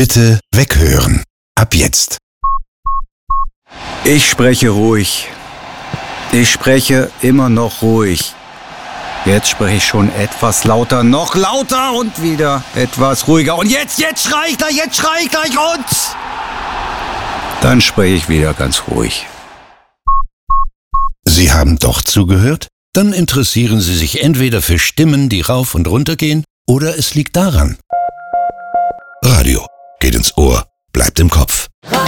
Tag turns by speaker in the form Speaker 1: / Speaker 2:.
Speaker 1: Bitte weghören. Ab jetzt.
Speaker 2: Ich spreche ruhig. Ich spreche immer noch ruhig. Jetzt spreche ich schon etwas lauter, noch lauter und wieder etwas ruhiger. Und jetzt schrei ich gleich und dann spreche ich wieder ganz ruhig.
Speaker 1: Sie haben doch zugehört? Dann interessieren Sie sich entweder für Stimmen, die rauf und runter gehen, oder es liegt daran. Radio geht ins Ohr, bleibt im Kopf.